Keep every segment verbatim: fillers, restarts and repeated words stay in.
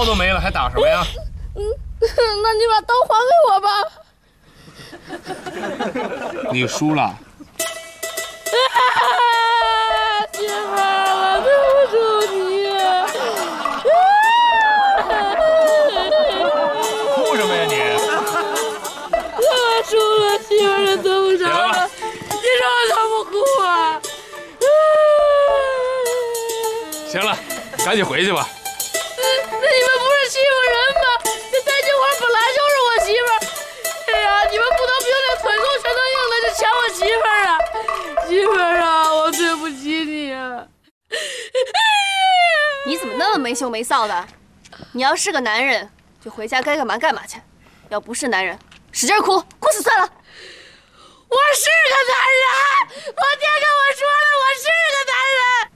刀都没了，还打什么呀？ 嗯，那你把刀还给我吧。 你输了。啊， 媳妇儿，我对不住你啊！ 哭什么呀你？ 我输了，媳妇儿也得不着了。你说我怎么哭啊？ 行了，赶紧回去吧。 那你们不是欺负人吗？这戴金花本来就是我媳妇儿。哎呀，你们不能凭这腿够拳头硬的就抢我媳妇儿啊！媳妇儿啊，我对不起你啊！ 你怎么那么没羞没臊的？你要是个男人，就回家该干嘛干嘛去；要不是男人，使劲哭，哭死算了。 我是个男人，我爹跟我说了，我是个男人。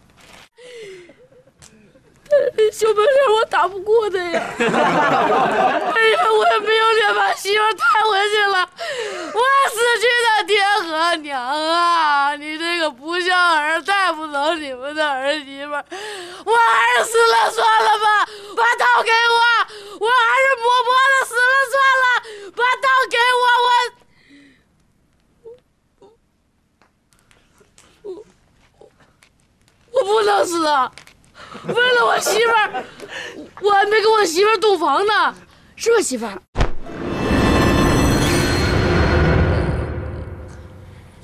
小本脸我打不过他呀！哎呀，我也没有脸把媳妇带回去了。我死去的爹和娘啊！你这个不孝儿带不走你们的儿媳妇，我还是死了算了吧！把刀给我，我还是默默的死了算了。把刀给我，我我我不能死啊！为了我媳妇儿，我还没跟我媳妇儿洞房呢，是吧，媳妇儿？